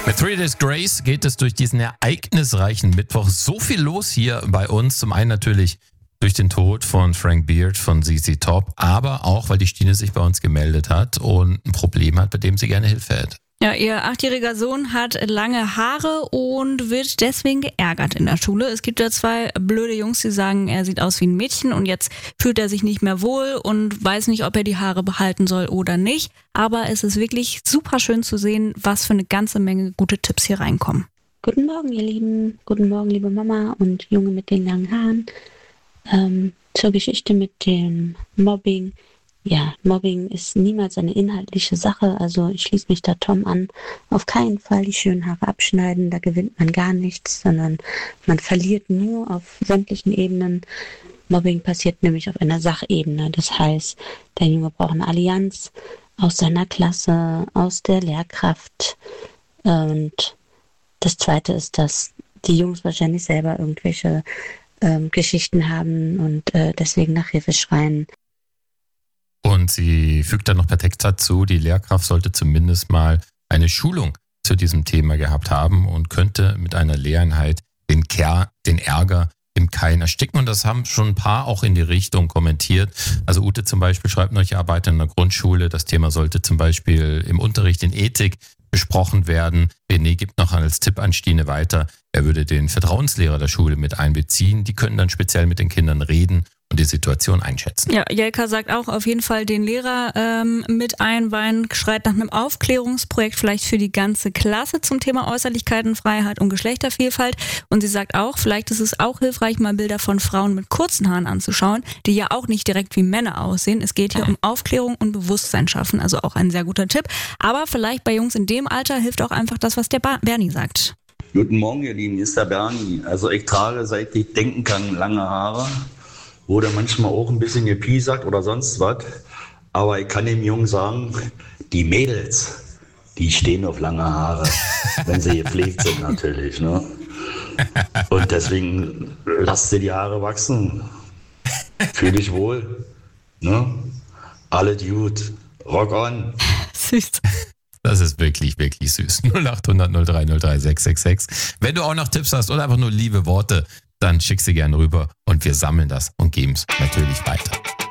Mit 3 Days Grace geht es durch diesen ereignisreichen Mittwoch so viel los hier bei uns. Zum einen natürlich durch den Tod von Frank Beard von ZZ Top, aber auch, weil die Stine sich bei uns gemeldet hat und ein Problem hat, bei dem sie gerne Hilfe hätte. Ja, ihr 8-jähriger Sohn hat lange Haare und wird deswegen geärgert in der Schule. Es gibt da 2 blöde Jungs, die sagen, er sieht aus wie ein Mädchen und jetzt fühlt er sich nicht mehr wohl und weiß nicht, ob er die Haare behalten soll oder nicht. Aber es ist wirklich super schön zu sehen, was für eine ganze Menge gute Tipps hier reinkommen. Guten Morgen, ihr Lieben. Guten Morgen, liebe Mama und Junge mit den langen Haaren. Zur Geschichte mit dem Mobbing. Ja, Mobbing ist niemals eine inhaltliche Sache, also ich schließe mich da Tom an. Auf keinen Fall die schönen Haare abschneiden, da gewinnt man gar nichts, sondern man verliert nur auf sämtlichen Ebenen. Mobbing passiert nämlich auf einer Sachebene, das heißt, der Junge braucht eine Allianz aus seiner Klasse, aus der Lehrkraft. Und das Zweite ist, dass die Jungs wahrscheinlich selber irgendwelche Geschichten haben und deswegen nach Hilfe schreien. Und sie fügt dann noch per Text dazu, die Lehrkraft sollte zumindest mal eine Schulung zu diesem Thema gehabt haben und könnte mit einer Lehreinheit den Ärger im Keim ersticken. Und das haben schon ein paar auch in die Richtung kommentiert. Also Ute zum Beispiel schreibt noch, ich arbeite in der Grundschule. Das Thema sollte zum Beispiel im Unterricht in Ethik besprochen werden. René gibt noch als Tipp an Stine weiter, er würde den Vertrauenslehrer der Schule mit einbeziehen. Die können dann speziell mit den Kindern reden und die Situation einschätzen. Ja, Jelka sagt auch auf jeden Fall den Lehrer mit einweihen, schreit nach einem Aufklärungsprojekt vielleicht für die ganze Klasse zum Thema Äußerlichkeitenfreiheit und Geschlechtervielfalt. Und sie sagt auch, vielleicht ist es auch hilfreich, mal Bilder von Frauen mit kurzen Haaren anzuschauen, die ja auch nicht direkt wie Männer aussehen. Es geht hier um Aufklärung und Bewusstsein schaffen, also auch ein sehr guter Tipp. Aber vielleicht bei Jungs in dem Alter hilft auch einfach das, was der Bernie sagt. Guten Morgen, ihr Lieben, hier ist der Bernie. Also ich trage, seit ich denken kann, lange Haare. Wurde manchmal auch ein bisschen gepiesackt oder sonst was. Aber ich kann dem Jungen sagen, die Mädels, die stehen auf lange Haare, wenn sie gepflegt sind natürlich. Ne? Und deswegen lasst sie die Haare wachsen. Fühl dich wohl. Ne? Alle gut. Rock on. Süß. Das ist wirklich, wirklich süß. 0800 03 03 666. Wenn du auch noch Tipps hast oder einfach nur liebe Worte, dann schick sie gerne rüber und wir sammeln das und geben es natürlich weiter.